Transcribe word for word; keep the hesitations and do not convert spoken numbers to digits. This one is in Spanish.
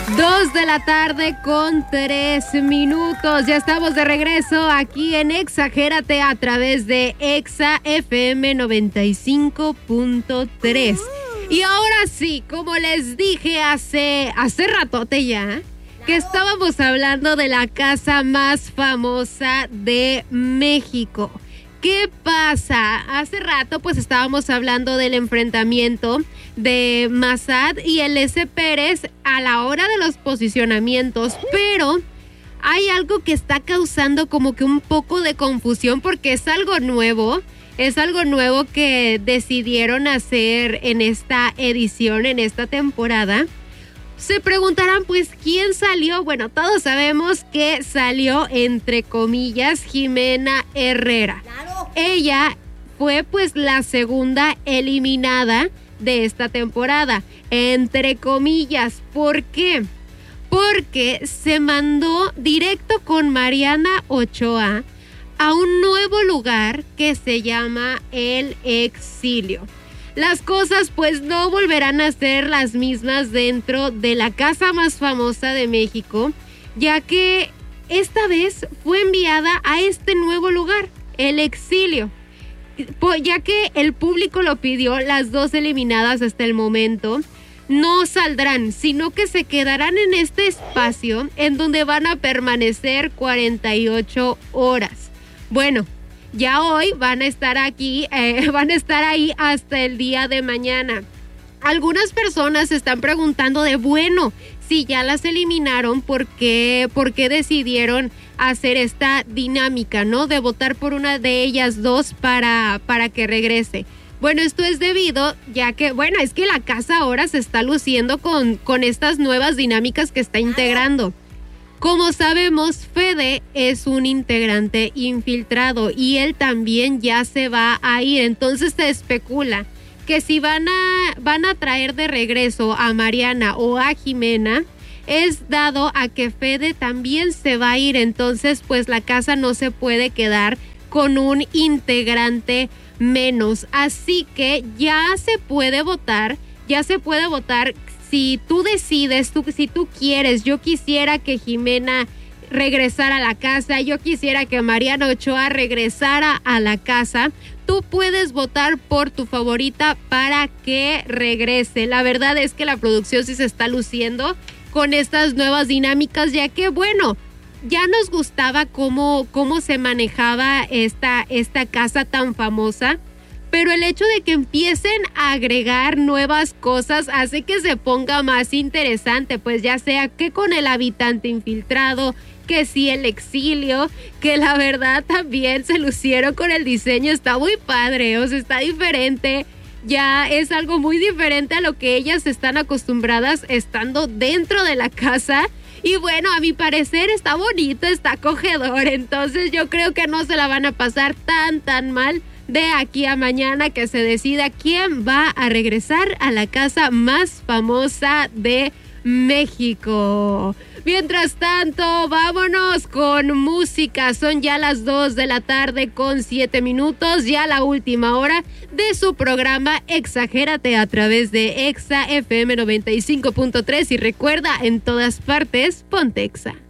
Dos de la tarde con tres minutos. Ya estamos de regreso aquí en Exagérate a través de Exa F M noventa y cinco punto tres. Y ahora sí, como les dije hace, hace ratote ya, que estábamos hablando de la casa más famosa de México. ¿Qué pasa? Hace rato pues estábamos hablando del enfrentamiento de Massad y el S. Pérez a la hora de los posicionamientos, pero hay algo que está causando como que un poco de confusión porque es algo nuevo, es algo nuevo que decidieron hacer en esta edición, en esta temporada. Se preguntarán, pues, ¿quién salió? Bueno, todos sabemos que salió, entre comillas, Jimena Herrera. Claro. Ella fue, pues, la segunda eliminada de esta temporada, entre comillas. ¿Por qué? Porque se mandó directo con Mariana Ochoa a un nuevo lugar que se llama El Exilio. Las cosas pues no volverán a ser las mismas dentro de la casa más famosa de México, ya que esta vez fue enviada a este nuevo lugar, El Exilio. Ya que el público lo pidió, las dos eliminadas hasta el momento no saldrán, sino que se quedarán en este espacio en donde van a permanecer cuarenta y ocho horas. Bueno, ya hoy van a estar aquí, eh, van a estar ahí hasta el día de mañana. Algunas personas se están preguntando de, bueno, si ya las eliminaron, ¿por qué, por qué decidieron hacer esta dinámica, ¿no? De votar por una de ellas dos para, para que regrese. Bueno, esto es debido, ya que, bueno, es que la casa ahora se está luciendo con, con estas nuevas dinámicas que está integrando. Como sabemos, Fede es un integrante infiltrado y él también ya se va a ir. Entonces se especula que si van a, van a traer de regreso a Mariana o a Jimena, es dado a que Fede también se va a ir. Entonces, pues la casa no se puede quedar con un integrante menos. Así que ya se puede votar, ya se puede votar. Si tú decides, tú, si tú quieres, yo quisiera que Jimena regresara a la casa, yo quisiera que Mariana Ochoa regresara a la casa, tú puedes votar por tu favorita para que regrese. La verdad es que la producción sí se está luciendo con estas nuevas dinámicas, ya que, bueno, ya nos gustaba cómo, cómo se manejaba esta, esta casa tan famosa. Pero el hecho de que empiecen a agregar nuevas cosas hace que se ponga más interesante, pues ya sea que con el habitante infiltrado, que sí el exilio, que la verdad también se lucieron con el diseño, está muy padre, o sea, está diferente, ya es algo muy diferente a lo que ellas están acostumbradas estando dentro de la casa. Y bueno, a mi parecer está bonito, está acogedor, entonces yo creo que no se la van a pasar tan, tan mal de aquí a mañana que se decida quién va a regresar a la casa más famosa de México. Mientras tanto, vámonos con música. Son ya las dos de la tarde con siete minutos, ya la última hora de su programa Exagérate a través de Exa F M noventa y cinco punto tres. Y recuerda, en todas partes, ponte Exa.